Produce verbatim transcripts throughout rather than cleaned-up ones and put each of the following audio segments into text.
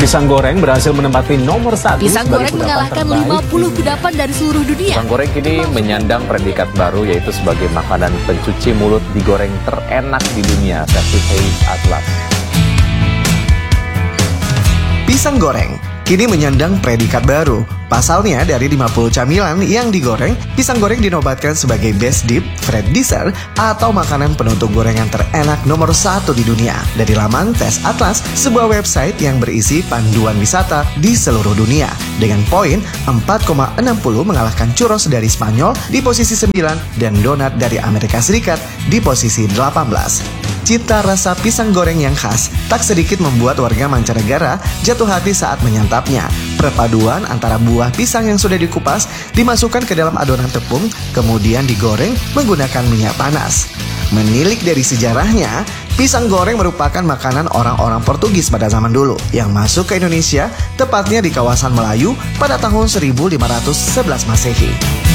Pisang goreng berhasil menempati nomor satu. Pisang goreng mengalahkan lima puluh kudapan dari seluruh dunia. Pisang goreng kini menyandang predikat baru, yaitu sebagai makanan pencuci mulut digoreng terenak di dunia versi Taste Atlas. Pisang goreng kini menyandang predikat baru. Pasalnya, dari lima puluh camilan yang digoreng, pisang goreng dinobatkan sebagai Best Dip, Fred Dessert, atau makanan penutup gorengan terenak nomor satu di dunia. Dari laman Taste Atlas, sebuah website yang berisi panduan wisata di seluruh dunia. Dengan poin empat koma enam puluh mengalahkan churros dari Spanyol di posisi sembilan dan donat dari Amerika Serikat di posisi delapan belas. Cita rasa pisang goreng yang khas tak sedikit membuat warga mancanegara jatuh hati saat menyantapnya. Perpaduan antara buah pisang yang sudah dikupas dimasukkan ke dalam adonan tepung, kemudian digoreng menggunakan minyak panas. Menilik dari sejarahnya, pisang goreng merupakan makanan orang-orang Portugis pada zaman dulu yang masuk ke Indonesia, tepatnya di kawasan Melayu pada tahun seribu lima ratus sebelas Masehi.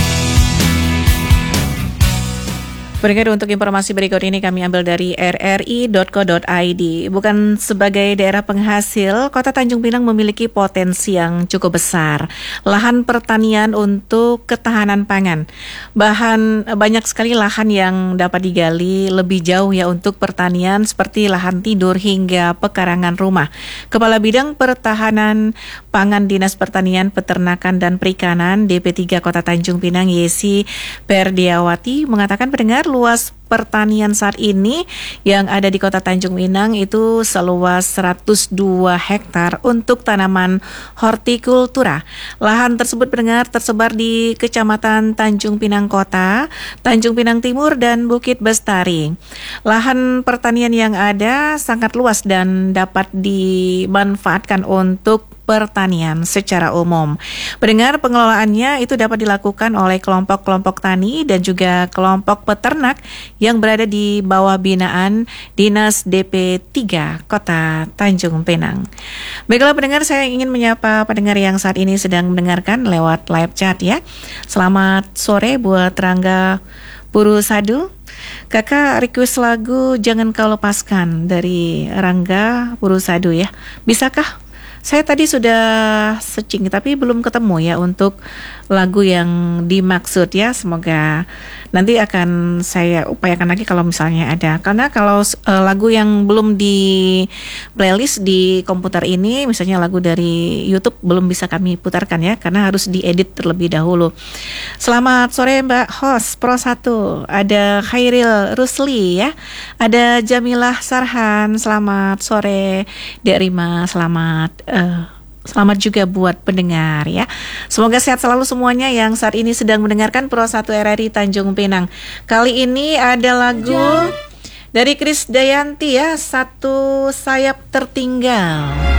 Pendengar, untuk informasi berikut ini kami ambil dari r r i dot co dot i d. Bukan sebagai daerah penghasil, Kota Tanjung Pinang memiliki potensi yang cukup besar. Lahan pertanian untuk ketahanan pangan. Bahan banyak sekali lahan yang dapat digali lebih jauh ya untuk pertanian, seperti lahan tidur hingga pekarangan rumah. Kepala Bidang Pertahanan Pangan Dinas Pertanian, Peternakan dan Perikanan D P tiga Kota Tanjung Pinang, Yesi Perdiawati, mengatakan pendengar, luas pertanian saat ini yang ada di Kota Tanjung Pinang itu seluas seratus dua hektar untuk tanaman hortikultura. Lahan tersebut pendengar tersebar di Kecamatan Tanjung Pinang Kota, Tanjung Pinang Timur, dan Bukit Bestari. Lahan pertanian yang ada sangat luas dan dapat dimanfaatkan untuk pertanian secara umum. Pendengar, pengelolaannya itu dapat dilakukan oleh kelompok-kelompok tani dan juga kelompok peternak yang berada di bawah binaan Dinas D P tiga Kota Tanjung Pinang. Baiklah pendengar, saya ingin menyapa pendengar yang saat ini sedang mendengarkan lewat live chat ya. Selamat sore buat Rangga Puru Sadu. Kakak request lagu Jangan Kau Lepaskan dari Rangga Puru Sadu ya. Bisakah? Saya tadi sudah searching tapi belum ketemu ya untuk lagu yang dimaksud ya. Semoga nanti akan saya upayakan lagi kalau misalnya ada. Karena kalau uh, lagu yang belum di playlist di komputer ini, misalnya lagu dari YouTube, belum bisa kami putarkan ya, karena harus diedit terlebih dahulu. Selamat sore Mbak host Pro satu. Ada Khairil Rusli ya. Ada Jamilah Sarhan. Selamat sore Dek Rima. Selamat Uh, selamat juga buat pendengar ya. Semoga sehat selalu semuanya yang saat ini sedang mendengarkan Pro satu R R I Tanjung Pinang. Kali ini ada lagu dari Kris Dayanti ya, Satu Sayap Tertinggal.